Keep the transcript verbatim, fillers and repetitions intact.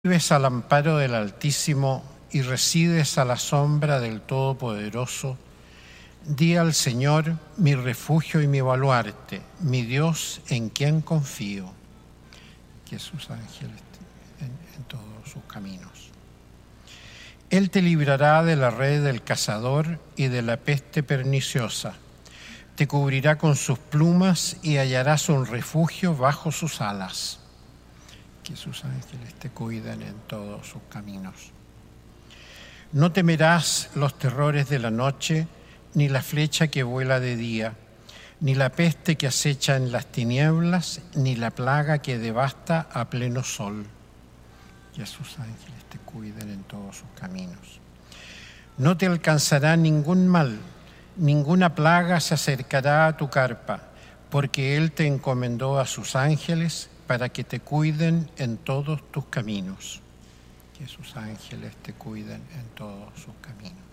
Vives al amparo del Altísimo y resides a la sombra del Todopoderoso, di al Señor, mi refugio y mi baluarte, mi Dios en quien confío. Que sus ángeles en, en todos sus caminos. Él te librará de la red del cazador y de la peste perniciosa. Te cubrirá con sus plumas y hallarás un refugio bajo sus alas. Que sus ángeles te cuiden en todos sus caminos. No temerás los terrores de la noche, ni la flecha que vuela de día, ni la peste que acecha en las tinieblas, ni la plaga que devasta a pleno sol. Que sus ángeles te cuiden en todos sus caminos. No te alcanzará ningún mal, ninguna plaga se acercará a tu carpa, porque Él te encomendó a sus ángeles para que te cuiden en todos tus caminos. Que sus ángeles te cuiden en todos sus caminos.